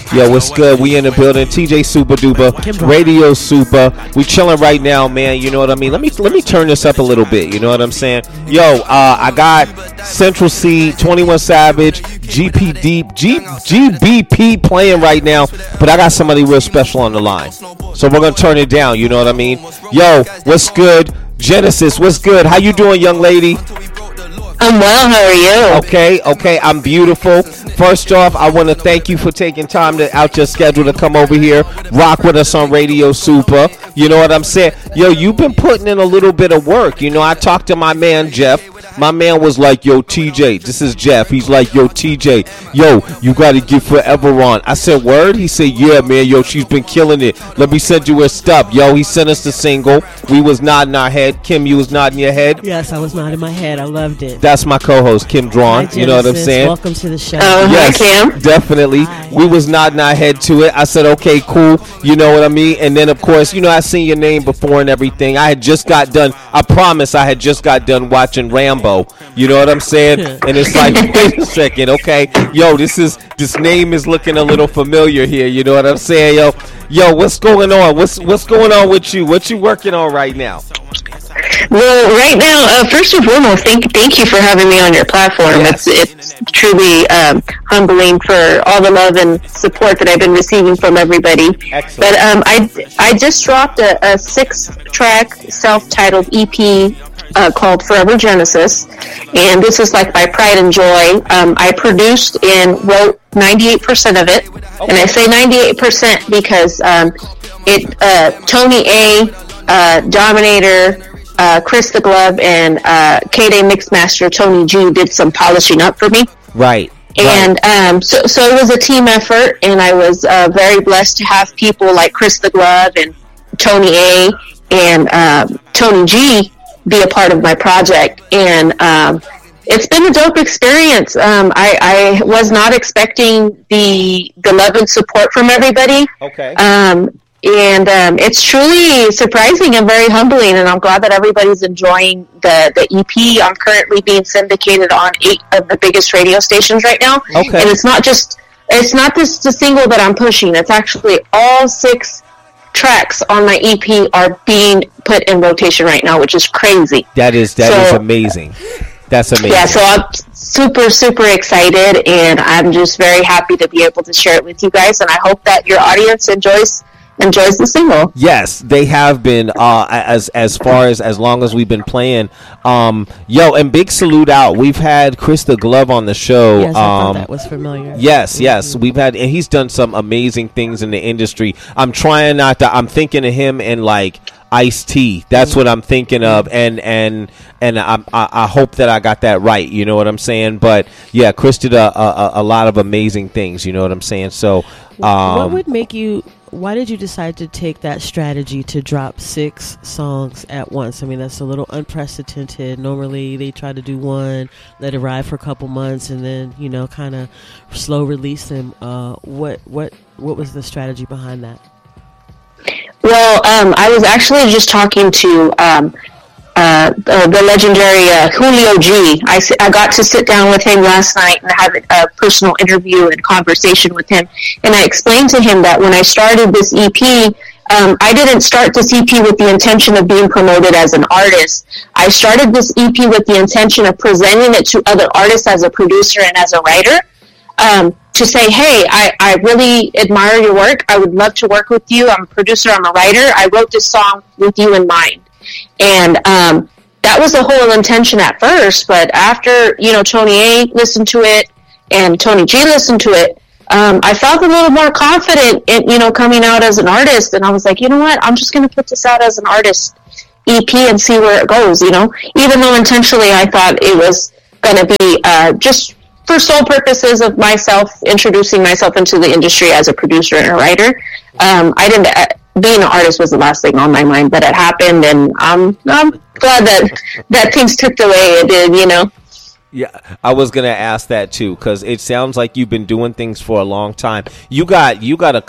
Yo, what's good? We in the building. TJ Super Duper, Radio Super. We chilling right now, man. You know what I mean? Let me turn this up a little bit. You know what I'm saying? Yo, I got Central C, 21 Savage, GBP playing right now, but I got somebody real special on the line, so we're gonna turn it down. You know what I mean? Yo, what's good? Genesis, what's good? How you doing, young lady? I'm well. How are you? Okay, I'm beautiful. First off, I want to thank you for taking time out your schedule to come over here, rock with us on Radio Super. You know what I'm saying? Yo, you've been putting in a little bit of work. You know, I talked to my man, Jeff. My man was like, yo, TJ, this is Jeff. He's like, yo, TJ, yo, you got to get Forever on. I said, word? He said, yeah, man, yo, she's been killing it. Let me send you her stuff. Yo, he sent us the single. We was nodding our head. Kim, you was nodding your head? Yes, I was nodding my head. I loved it. That's my co-host, Kim Drawn. Hi, you know what I'm saying? Welcome to the show. Yes, hi, Kim. Definitely. Hi. We was nodding our head to it. I said, okay, cool. You know what I mean? And then, of course, you know, I seen your name before and everything. I had just got done. I promise I had just got done watching Rambo. You know what I'm saying? And it's like, wait a second, okay? Yo, this name is looking a little familiar here. You know what I'm saying? Yo, what's going on? What's going on with you? What you working on right now? Well, right now, first and foremost, thank you for having me on your platform. Yes. It's truly humbling for all the love and support that I've been receiving from everybody. Excellent. But I just dropped a 6-track self-titled EP called Forever Genesis, and this is like my pride and joy. I produced and wrote 98% of it, and I say 98% because Tony A, Dominator, Chris the Glove, and K-Day Mixmaster Tony G did some polishing up for me. Right. And so it was a team effort, and I was very blessed to have people like Chris the Glove and Tony A and Tony G be a part of my project. And it's been a dope experience. I was not expecting the love and support from everybody. Okay. And it's truly surprising and very humbling, and I'm glad that everybody's enjoying the EP. I'm currently being syndicated on 8 of the biggest radio stations right now. Okay. And it's not just the single that I'm pushing. It's actually all 6 tracks on my EP are being put in rotation right now, which is crazy. That is amazing. That's amazing. Yeah, so I'm super, super excited, and I'm just very happy to be able to share it with you guys, and I hope that your audience enjoys the single. Yes, they have been as far as long as we've been playing. Yo, and big salute out. We've had Chris the Glove on the show. Yes, I thought that was familiar. Yes, we've had, and he's done some amazing things in the industry. I'm trying not to. I'm thinking of him and like Ice-T. That's what I'm thinking of, and I hope that I got that right. You know what I'm saying? But yeah, Chris did a lot of amazing things. You know what I'm saying? So, what would make you? Why did you decide to take that strategy to drop 6 songs at once? I mean, that's a little unprecedented. Normally, they try to do one, let it ride for a couple months, and then kind of slow release them. What was the strategy behind that? Well, I was actually just talking to the legendary Julio G. I got to sit down with him last night and have a personal interview and conversation with him. And I explained to him that when I started this EP, I didn't start this EP with the intention of being promoted as an artist. I started this EP with the intention of presenting it to other artists as a producer and as a writer. To say, hey, I really admire your work. I would love to work with you. I'm a producer. I'm a writer. I wrote this song with you in mind. And that was the whole intention at first. But after, Tony A listened to it and Tony G listened to it, I felt a little more confident in, coming out as an artist. And I was like, you know what? I'm just going to put this out as an artist EP and see where it goes, Even though intentionally I thought it was going to be just for sole purposes of myself, introducing myself into the industry as a producer and a writer. I didn't, being an artist was the last thing on my mind, but it happened, and I'm glad that things took the way it did, Yeah, I was gonna ask that too, because it sounds like you've been doing things for a long time. You got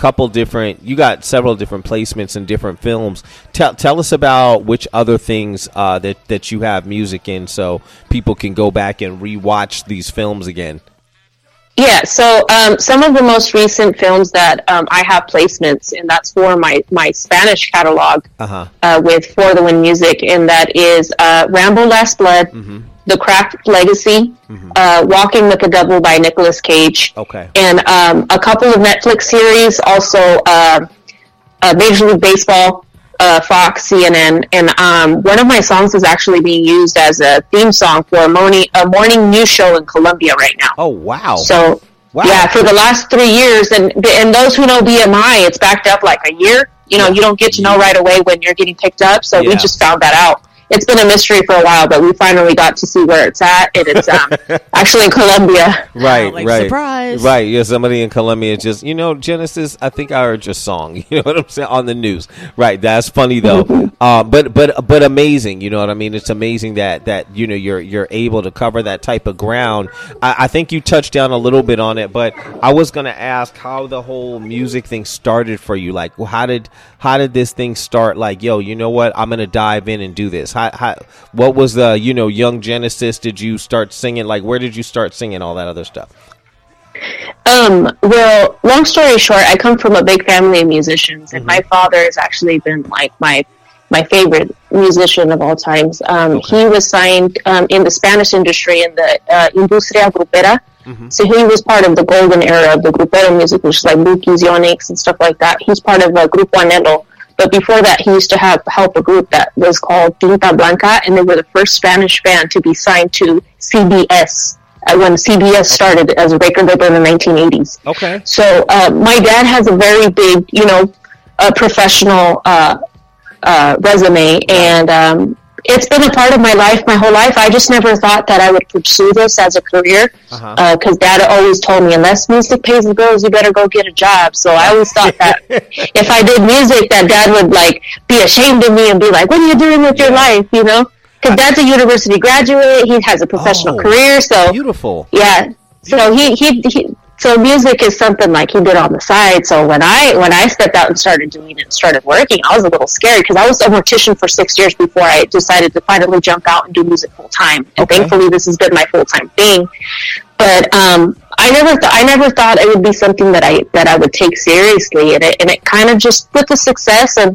several different placements in different films. Tell us about which other things that you have music in, so people can go back and rewatch these films again. Yeah, so some of the most recent films that I have placements, and that's for my Spanish catalog with For the Win Music, and that is Rambo Last Blood, The Craft Legacy, Walking with the Devil by Nicolas Cage, and a couple of Netflix series, also Major League Baseball, Fox, CNN, and one of my songs is actually being used as a theme song for a morning news show in Colombia right now. Oh, wow. So, yeah, for the last 3 years, and those who know BMI, it's backed up like a year. You know, you don't get to know right away when you're getting picked up, so we just found that out. It's been a mystery for a while, but we finally got to see where it's at, and it's actually in Colombia. Right, right. Surprise. Right, yeah, somebody in Colombia just, Genesis, I think I heard your song, you know what I'm saying, on the news. Right, that's funny, though. But amazing, you know what I mean? It's amazing that you're able to cover that type of ground. I think you touched down a little bit on it, but I was going to ask how the whole music thing started for you. Like, how did this thing start? Like, yo, you know what? I'm going to dive in and do this. What was the young Genesis? Did you start singing? Like, where did you start singing all that other stuff? Well, long story short, I come from a big family of musicians, and my father has actually been like my favorite musician of all times. He was signed in the Spanish industry in the Industria Grupera. So he was part of the golden era of the Grupero music, which is like Buki's, Yonix, and stuff like that. He's part of Grupo Anhelo. But before that, he used to help a group that was called Tinta Blanca, and they were the first Spanish band to be signed to CBS when CBS started as a record label in the 1980s. Okay. So my dad has a very big, professional resume, and it's been a part of my life my whole life. I just never thought that I would pursue this as a career, because Dad always told me, unless music pays the bills, you better go get a job. So I always thought that if I did music, that Dad would like be ashamed of me and be like, what are you doing with your life, Because Dad's a university graduate, he has a professional career, so beautiful. Yeah, so so music is something like he did on the side. So when I stepped out and started doing it and started working, I was a little scared because I was a mortician for 6 years before I decided to finally jump out and do music full time. And thankfully, this has been my full time thing. But I never thought it would be something that I would take seriously. And it kind of just with the success and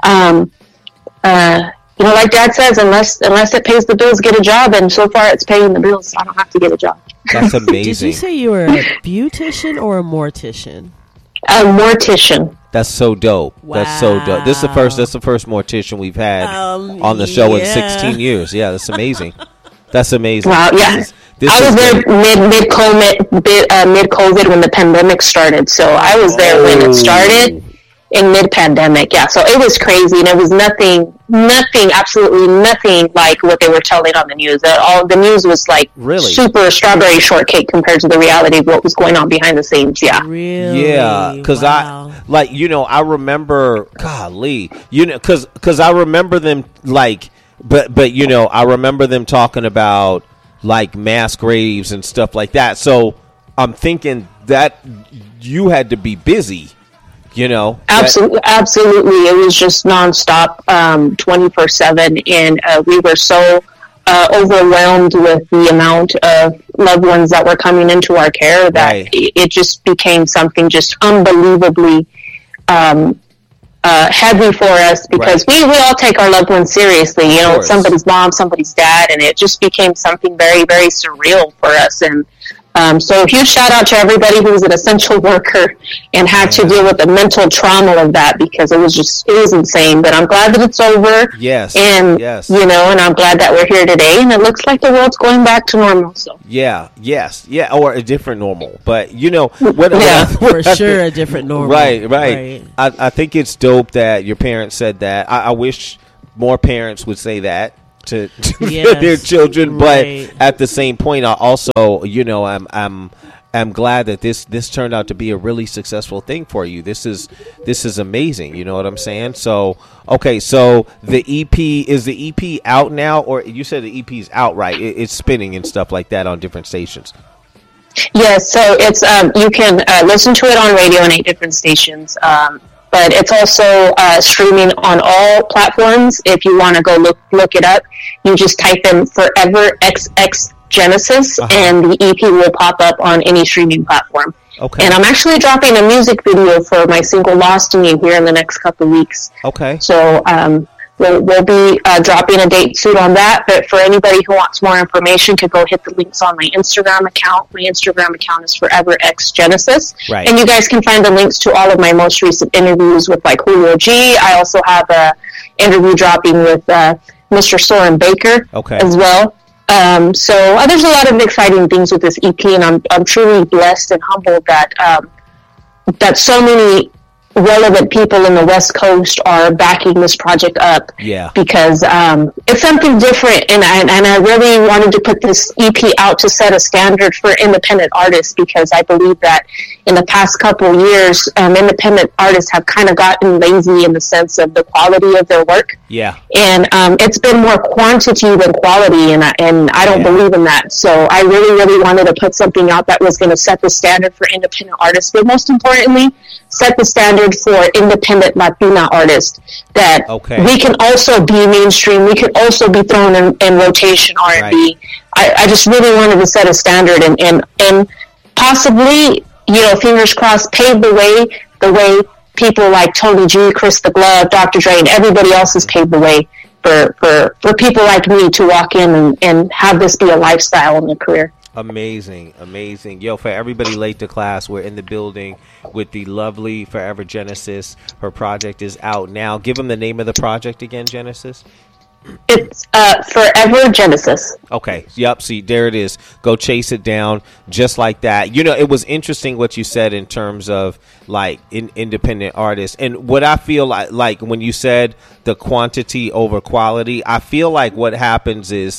like Dad says, unless it pays the bills, get a job. And so far, it's paying the bills, so I don't have to get a job. That's amazing. Did you say you were a beautician or a mortician? A mortician. That's so dope. Wow. That's so dope. That's the first mortician we've had on the show in 16 years. Yeah, that's amazing. That's amazing. Wow, yeah. I was there mid-COVID when the pandemic started. So I was there when it started. In mid-pandemic, yeah. So it was crazy, and it was nothing, absolutely nothing like what they were telling on the news. All the news was like super strawberry shortcake compared to the reality of what was going on behind the scenes. Yeah, really. Yeah, because I remember, golly, because I remember them like, but I remember them talking about like mass graves and stuff like that. So I'm thinking that you had to be busy. Absolutely. It was just nonstop, 24/7, and we were so overwhelmed with the amount of loved ones that were coming into our care that it just became something just unbelievably heavy for us, because we all take our loved ones seriously. It's somebody's mom, somebody's dad, and it just became something very, very surreal for us. And so a huge shout out to everybody who was an essential worker and had to deal with the mental trauma of that, because it was insane. But I'm glad that it's over. Yes. And, and I'm glad that we're here today, and it looks like the world's going back to normal. So. Yeah. Yes. Yeah. Or a different normal. But, for sure a different normal. Right. I think it's dope that your parents said that. I wish more parents would say that to their children, but at the same point, I also, I'm glad that this turned out to be a really successful thing for you. This is amazing. You know what I'm saying? So, okay, so the EP out now, or you said the EP's out, right? It's spinning and stuff like that on different stations. Yes, so it's you can listen to it on radio on 8 different stations. But it's also streaming on all platforms. If you want to go look it up, you just type in Forever XX Genesis, and the EP will pop up on any streaming platform. Okay. And I'm actually dropping a music video for my single "Lost in You" here in the next couple of weeks. Okay. So we'll be dropping a date soon on that. But for anybody who wants more information, could go hit the links on my Instagram account. My Instagram account is ForeverXGenesis. Right. And you guys can find the links to all of my most recent interviews with like Julio G. I also have a interview dropping with Mr. Soren Baker as well. So there's a lot of exciting things with this EP, and I'm truly blessed and humbled that that so many relevant people in the West Coast are backing this project up. Yeah. Because it's something different, and I really wanted to put this EP out to set a standard for independent artists, because I believe that in the past couple of years, independent artists have kind of gotten lazy in the sense of the quality of their work. Yeah. And it's been more quantity than quality, and I don't believe in that. So I really, really wanted to put something out that was going to set the standard for independent artists, but most importantly, set the standard for independent Latina artists, that we can also be mainstream, we can also be thrown in rotation R&B. Right. I just really wanted to set a standard and possibly, fingers crossed, pave the way people like Tony G, Chris the Glove, Dr. Dre, and everybody else has paved the way for people like me to walk in and have this be a lifestyle and a career. Amazing. Yo, for everybody late to class, we're in the building with the lovely Forever Genesis. Her project is out now. Give them the name of the project again, Genesis. It's Forever Genesis. Okay. Yep. See, there it is. Go chase it down just like that. It was interesting what you said in terms of like independent artists, and what I feel like when you said the quantity over quality, I feel like what happens is,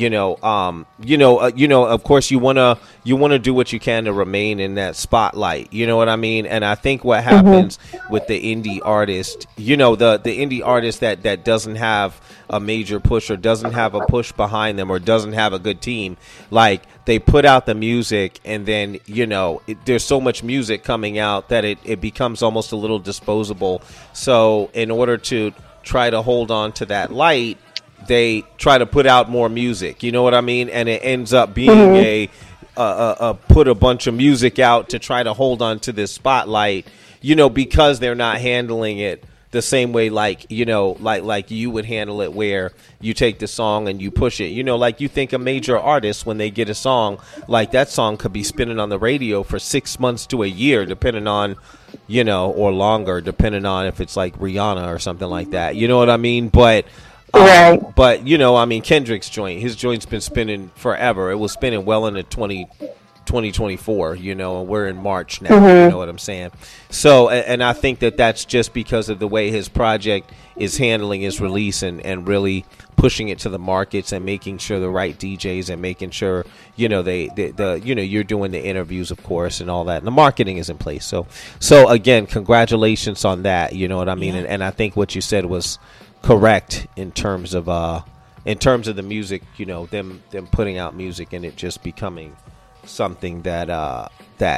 of course you want to do what you can to remain in that spotlight. You know what I mean? And I think what happens with the indie artist, the indie artist that doesn't have a major push or doesn't have a push behind them or doesn't have a good team, like they put out the music and then there's so much music coming out that it becomes almost a little disposable. So in order to try to hold on to that light, they try to put out more music, you know what I mean? And it ends up being a put a bunch of music out to try to hold on to this spotlight, because they're not handling it the same way like you would handle it, where you take the song and you push it. Like you think a major artist, when they get a song, like that song could be spinning on the radio for 6 months to a year, depending on, or longer, depending on if it's like Rihanna or something like that. You know what I mean? But but Kendrick's his joint's been spinning forever. It was spinning well into 2024, and we're in March now. You know what I'm saying? So, and I think that's just because of the way his project is handling his release and really pushing it to the markets and making sure the right DJs and making sure, you're doing the interviews, of course, and all that. And the marketing is in place. So again, congratulations on that. You know what I mean? Yeah. And I think what you said was correct in terms of the music, them putting out music and it just becoming something that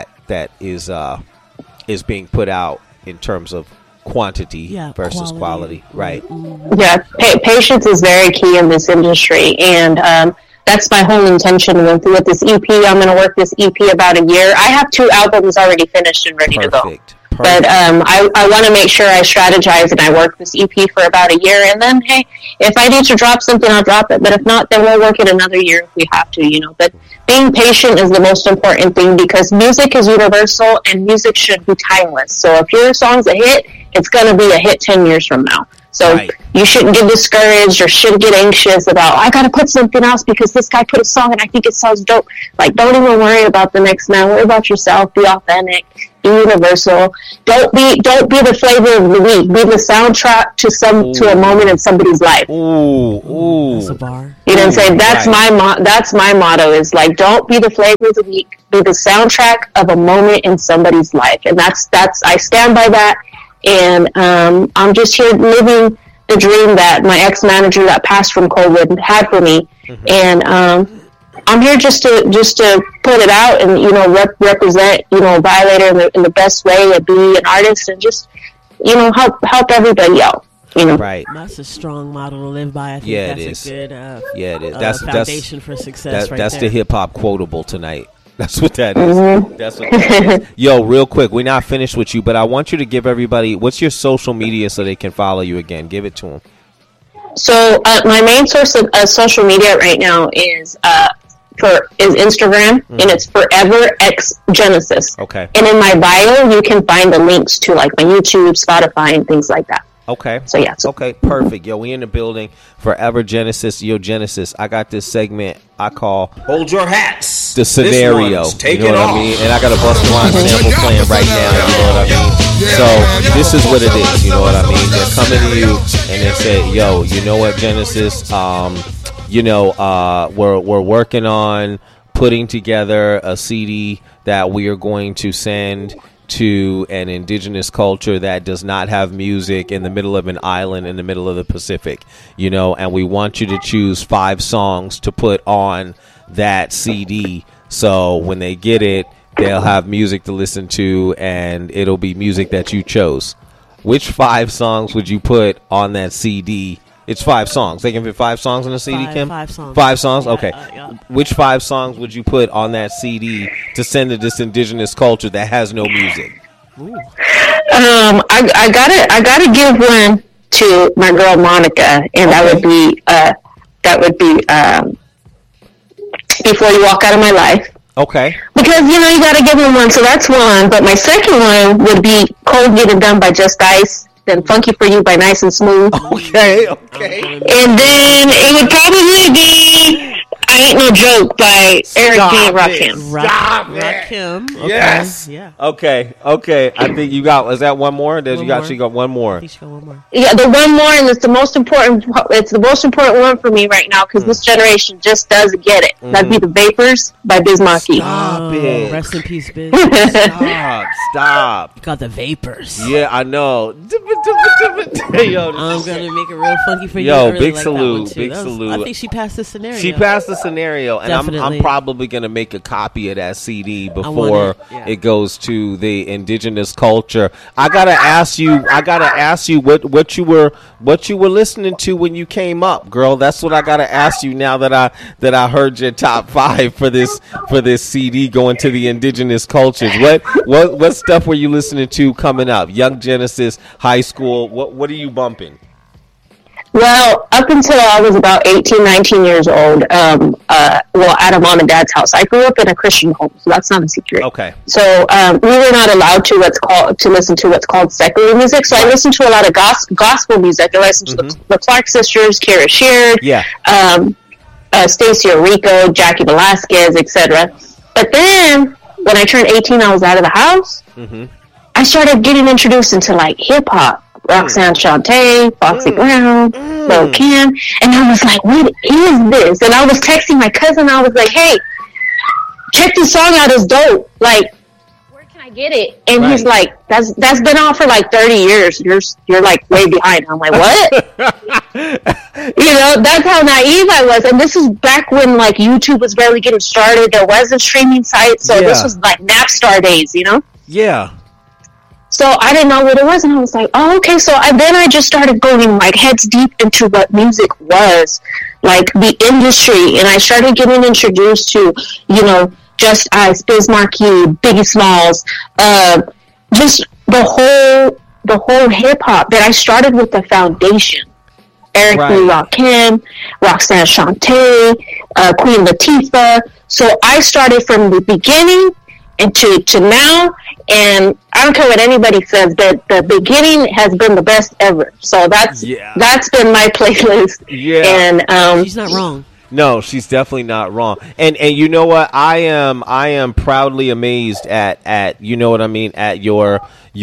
is being put out in terms of quantity versus quality. Right. Yeah, patience is very key in this industry, and that's my whole intention with this EP. I'm going to work this EP about a year. I have 2 albums already finished and ready to go. But I want to make sure I strategize and I work this EP for about a year, and then, hey, if I need to drop something, I'll drop it. But if not, then we'll work it another year if we have to, But being patient is the most important thing, because music is universal and music should be timeless. So if your song's a hit, it's going to be a hit 10 years from now. So you shouldn't get discouraged or shouldn't get anxious about, I got to put something else because this guy put a song and I think it sounds dope. Like, don't even worry about the next man. Worry about yourself. Be authentic. Be universal. Don't be the flavor of the week. Be the soundtrack to a moment in somebody's life. Ooh. That's a bar. You know what I'm saying? That's my motto, is like, don't be the flavor of the week. Be the soundtrack of a moment in somebody's life. And that's I stand by that. And I'm just here living the dream that my ex-manager that passed from COVID had for me. And I'm here just to put it out and, represent, Violator in the best way, and be an artist and just, help everybody out. Right. That's a strong model to live by. I think Yeah, that's it is. a good Yeah, it is. That's foundation for success. that's there. the hip hop quotable tonight. That's what that is. That's what that is. Yo, real quick, we're not finished with you, but I want you to give everybody, what's your social media so they can follow you again? Give it to them. So my main source of social media right now is Instagram, and it's Forever X Genesis. Okay. And in my bio, you can find the links to like my YouTube, Spotify, and things like that. Okay. So yeah. Okay, perfect. Yo, we in the building. Forever Genesis. Yo, Genesis, I got this segment I call Hold Your Hats. The Scenario. Take You know it what off. I mean? And I got a Busta Rhymes sample playing right now. You know what I mean? So this is what it is. You know what I mean? They're coming to you and they say, yo, you know what, Genesis? We're working on putting together a CD that we are going to send to an indigenous culture that does not have music in the middle of an island in the middle of the Pacific, and we want you to choose 5 songs to put on that CD. So when they get it, they'll have music to listen to and it'll be music that you chose. Which 5 songs would you put on that CD? It's 5 songs. They can fit 5 songs on the CD, Kim? 5 songs. 5 songs? Okay. Yeah. Which 5 songs would you put on that CD to send to this indigenous culture that has no music? I gotta give one to my girl Monica, and that would be Before You Walk Out of My Life. Okay. Because you gotta give them one, so that's one. But my second one would be Cold Getting Done by Just Ice, then Funky for You by Nice and Smooth. Okay. And then it would probably be I Ain't No Joke by Eric B. and Rakim. Rakim. Okay. Yes. Yeah. Okay. I think you got. Is that one more? She got one more. I think she got one more. Yeah, the one more, and it's the most important. It's the most important one for me right now because this generation just doesn't get it. That'd be The Vapors by Biz Markie. Stop it. Rest in peace, bitch. Stop. You got the vapors. Yeah, I know. Yo, I'm gonna make it real funky for you. Yo, I really big like salute, that one, too. big That was- salute. I think she passed the scenario. She passed the scenario, and I'm Definitely. probably gonna make a copy of that CD want before it, yeah. it goes to the indigenous culture. I gotta ask you what you were listening to when you came up, girl. That's what I gotta ask you now that I heard your top 5 for this CD going to the indigenous cultures. What stuff were you listening to coming up? Young Genesis, high school. What are you bumping? Well, up until I was about 18, 19 years old, at a mom and dad's house. I grew up in a Christian home, so that's not a secret. Okay. So we were not allowed to listen to what's called secular music. So I listened to a lot of gospel music. I listened to the Clark Sisters, Kara Sheard, Stacey Orico, Jackie Velasquez, etc. But then when I turned 18, I was out of the house. I started getting introduced into like hip hop. Roxanne Shante, Foxy Brown, Lil Kim, and I was like, what is this? And I was texting my cousin, I was like, hey, check this song out, it's dope. Like, where can I get it? And he's like, that's been out for like 30 years. You're like way behind. I'm like, what? That's how naive I was. And this is back when like YouTube was barely getting started. There wasn't streaming sites, so this was like Napstar days, Yeah. So I didn't know what it was, and I was like, oh, okay. So then I just started going like heads deep into what music was, like the industry, and I started getting introduced to, Just Ice, Biz Markie, Biggie Smalls, just the whole hip hop. That I started with the foundation. Eric B. Rakim, Roxanne Shante, Queen Latifah. So I started from the beginning and to now, and I don't care what anybody says, but the beginning has been the best ever. So that's been my playlist. Yeah, and she's not wrong. No, she's definitely not wrong. And you know what? I am proudly amazed at you know what I mean, at your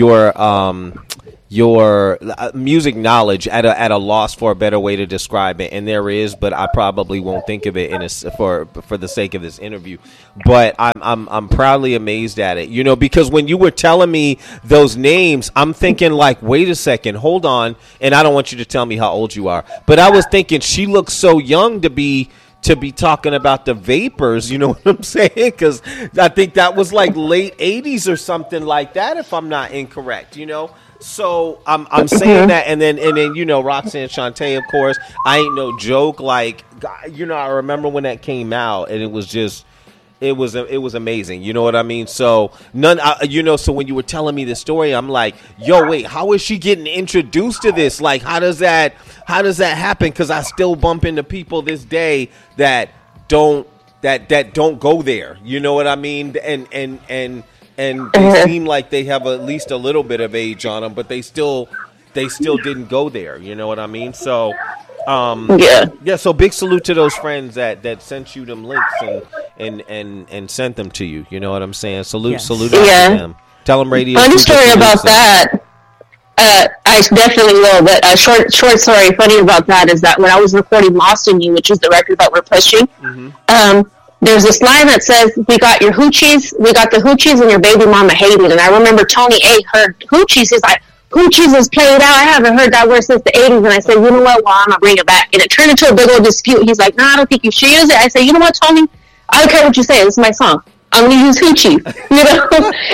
music knowledge, at a loss for a better way to describe it, and there is, but I probably won't think of it for the sake of this interview. But I'm proudly amazed at it, because when you were telling me those names, I'm thinking like, wait a second, hold on, and I don't want you to tell me how old you are, but I was thinking she looks so young to be to be talking about the Vapors, you know what I'm saying? Because I think that was like late 80s or something like that, if I'm not incorrect, you know? So I'm saying that, and then you know, Roxanne Shante, of course. I Ain't No Joke, like, you know, I remember when that came out, and it was just, it was amazing. You know what I mean? So you know, so when you were telling me the story, I'm like, yo, wait, how is she getting introduced to this? Like, how does that happen? Because I still bump into people this day that don't go there. You know what I mean? And they seem like they have at least a little bit of age on them, but they still didn't go there. You know what I mean? So, yeah. So big salute to those friends that sent you them links and sent them to you. You know what I'm saying? Salute out to them. Tell them radio. Funny story about that. I definitely will. But a short story funny about that is that when I was recording "Lost in You," which is the record that we're pushing, there's this line that says, we got the hoochies and your baby mama hated. And I remember Tony A heard hoochies. He's like, hoochies is played out. I haven't heard that word since the 80s. And I said, you know what? Well, I'm going to bring it back. And it turned into a big old dispute. He's like, no, I don't think you should use it. I said, you know what, Tony? I don't care what you say. This is my song. I'm going to use hoochies. You know?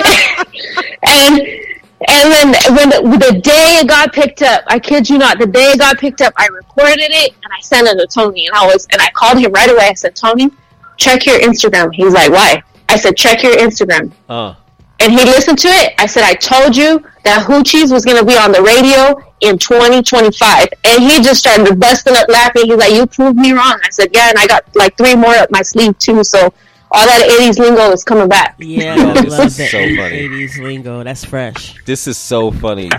And then when the day it got picked up, I kid you not, the day it got picked up, I recorded it and I sent it to Tony. And I called him right away. I said, Tony, check your Instagram. He's like, why? I said, check your Instagram. And he listened to it. I said, I told you that hoochies was going to be on the radio in 2025. And he just started busting up laughing. He's like, you proved me wrong. I said, yeah, and I got like 3 more up my sleeve too. So all that 80s lingo is coming back. Yeah, I love that so 80s lingo. That's fresh. This is so funny.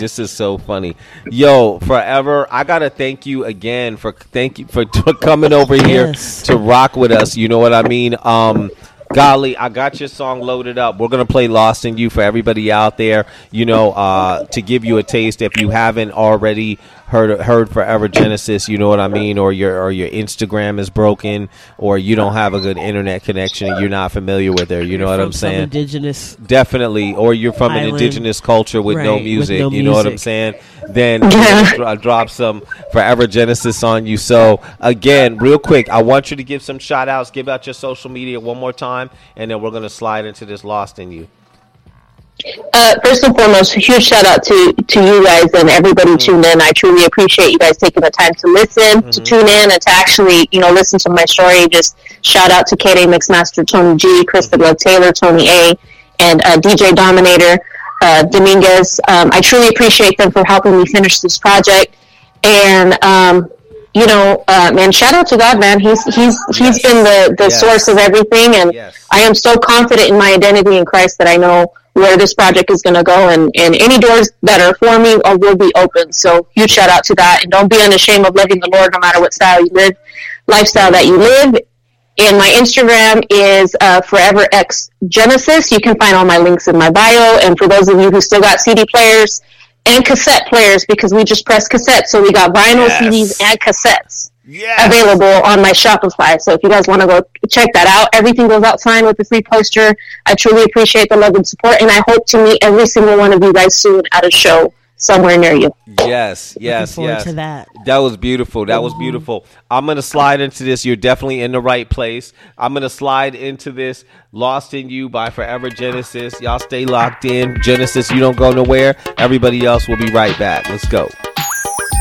Yo, Forever, I got to thank you again for coming over here to rock with us. You know what I mean? Golly, I got your song loaded up. We're going to play Lost in You for everybody out there, you know, to give you a taste if you haven't already heard Forever Genesis, you know what I mean, or your Instagram is broken, or you don't have a good internet connection and you're not familiar with her, you know what I'm saying? Indigenous, definitely, or you're from an indigenous culture with no music, you know what I'm saying? Then drop some Forever Genesis on you. So again, real quick, I want you to give some shout outs, give out your social media one more time, and then we're going to slide into this Lost in You. First and foremost, a huge shout out to you guys and everybody tuned in. I truly appreciate you guys taking the time to listen, to tune in, and to actually, you know, listen to my story. Just shout out to KDA Mixmaster Tony G, Krista Love Taylor, Tony A, and DJ Dominator Dominguez. I truly appreciate them for helping me finish this project. And you know, man, shout out to God, man. He's been the source of everything, and I am so confident in my identity in Christ that I know where this project is going to go, and any doors that are for me will be open. So huge shout out to that, and don't be unashamed of loving the Lord no matter what lifestyle that you live. And my Instagram is Forever X Genesis. You can find all my links in my bio. And for those of you who still got CD players and cassette players, because we just pressed cassettes, so we got vinyl, CDs, and cassettes available on my Shopify. So if you guys want to go check that out, everything goes out signed with a free poster. I truly appreciate the love and support, and I hope to meet every single one of you guys soon at a show somewhere near you. Yes. Looking forward to that. That was beautiful. Beautiful. I'm going to slide into this. You're definitely in the right place. I'm going to slide into this Lost in You by Forever Genesis. Y'all stay locked in. Genesis, you don't go nowhere. Everybody else will be right back. Let's go.